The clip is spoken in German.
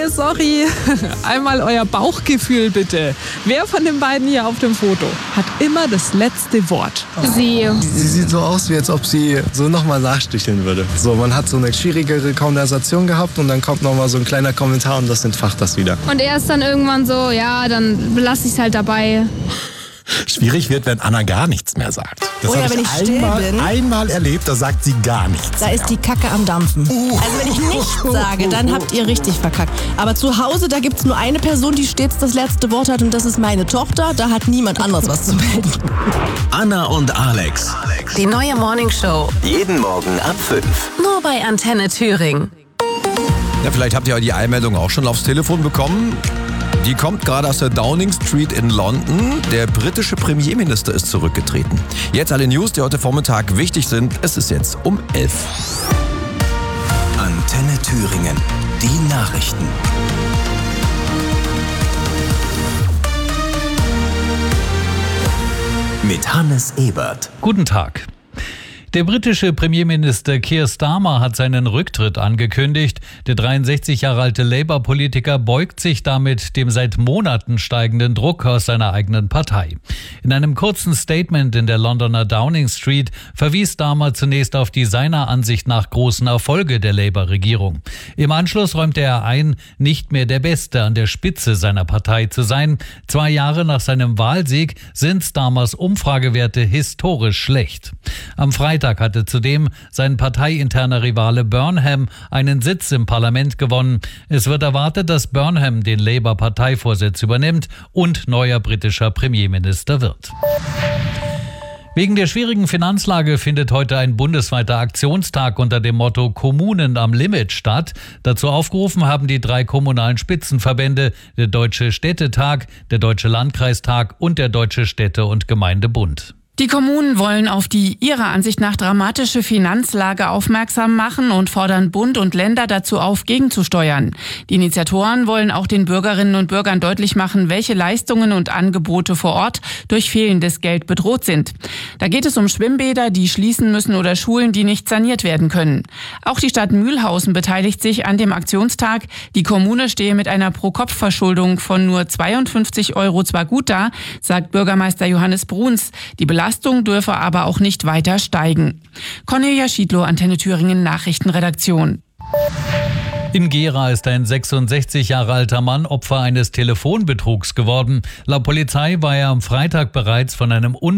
sorry. Einmal euer Bauchgefühl bitte. Wer von den beiden hier auf dem Foto hat immer das letzte Wort? Sie. Sie sieht so aus, wie als ob sie so nochmal nachsticheln würde. So, man hat so eine schwierigere Konversation gehabt und dann kommt nochmal so ein kleiner Kommentar und das entfacht das wieder. Und er ist dann irgendwann so, ja, dann belasse ich es halt dabei. Schwierig wird, wenn Anna gar nichts mehr sagt. Das ja, habe wenn ich still bin, einmal erlebt, da sagt sie gar nichts. da ist die Kacke am Dampfen. Also wenn ich nichts sage, dann habt ihr richtig verkackt. Aber zu Hause, da gibt's nur eine Person, die stets das letzte Wort hat und das ist meine Tochter. Da hat niemand anderes was zu melden. Anna und Alex. Die neue Morningshow. Jeden Morgen ab 5. Nur bei Antenne Thüringen. Ja, vielleicht habt ihr die Eilmeldung auch schon aufs Telefon bekommen. Die kommt gerade aus der Downing Street in London. Der britische Premierminister ist zurückgetreten. Jetzt alle News, die heute Vormittag wichtig sind. Es ist jetzt um 11. Antenne Thüringen. Die Nachrichten. Mit Hannes Ebert. Guten Tag. Der britische Premierminister Keir Starmer hat seinen Rücktritt angekündigt. Der 63 Jahre alte Labour-Politiker beugt sich damit dem seit Monaten steigenden Druck aus seiner eigenen Partei. In einem kurzen Statement in der Londoner Downing Street verwies Starmer zunächst auf die seiner Ansicht nach großen Erfolge der Labour-Regierung. Im Anschluss räumte er ein, nicht mehr der Beste an der Spitze seiner Partei zu sein. 2 Jahre nach seinem Wahlsieg sind Starmers Umfragewerte historisch schlecht. Am Freitag hatte zudem sein parteiinterner Rivale Burnham einen Sitz im Parlament gewonnen. Es wird erwartet, dass Burnham den Labour-Parteivorsitz übernimmt und neuer britischer Premierminister wird. Wegen der schwierigen Finanzlage findet heute ein bundesweiter Aktionstag unter dem Motto Kommunen am Limit statt. Dazu aufgerufen haben die 3 kommunalen Spitzenverbände, der Deutsche Städtetag, der Deutsche Landkreistag und der Deutsche Städte- und Gemeindebund. Die Kommunen wollen auf die ihrer Ansicht nach dramatische Finanzlage aufmerksam machen und fordern Bund und Länder dazu auf, gegenzusteuern. Die Initiatoren wollen auch den Bürgerinnen und Bürgern deutlich machen, welche Leistungen und Angebote vor Ort durch fehlendes Geld bedroht sind. Da geht es um Schwimmbäder, die schließen müssen oder Schulen, die nicht saniert werden können. Auch die Stadt Mühlhausen beteiligt sich an dem Aktionstag. Die Kommune stehe mit einer Pro-Kopf-Verschuldung von nur 52 € zwar gut da, sagt Bürgermeister Johannes Bruns. Die Belastung dürfe aber auch nicht weiter steigen. Cornelia Schiedlow, Antenne Thüringen Nachrichtenredaktion. In Gera ist ein 66 Jahre alter Mann Opfer eines Telefonbetrugs geworden. Laut Polizei war er am Freitag bereits von einem